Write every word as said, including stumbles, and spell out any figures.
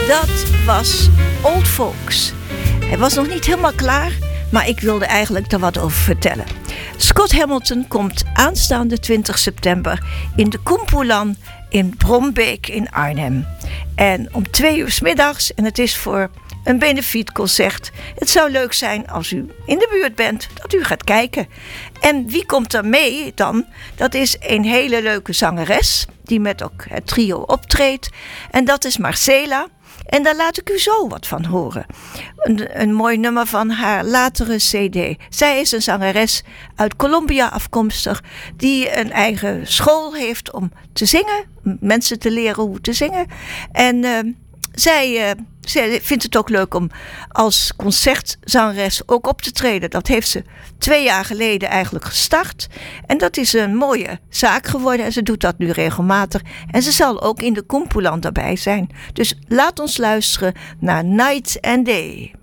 Dat was Old Folks. Hij was nog niet helemaal klaar, maar ik wilde eigenlijk er wat over vertellen. Scott Hamilton komt aanstaande twintig september in de Koempoelan in Brombeek in Arnhem. En om twee uur 's middags, en het is voor een benefietconcert. Het zou leuk zijn als u in de buurt bent, dat u gaat kijken. En wie komt er mee dan? Dat is een hele leuke zangeres, die met ook het trio optreedt. En dat is Marcela. En daar laat ik u zo wat van horen. Een, een mooi nummer van haar latere cd. Zij is een zangeres uit Colombia afkomstig, die een eigen school heeft om te zingen. Mensen te leren hoe te zingen. En uh, zij, uh, zij vindt het ook leuk om als concertzangeres ook op te treden. Dat heeft ze twee jaar geleden eigenlijk gestart. En dat is een mooie zaak geworden. En ze doet dat nu regelmatig. En ze zal ook in de Koempoelan erbij zijn. Dus laat ons luisteren naar Night and Day.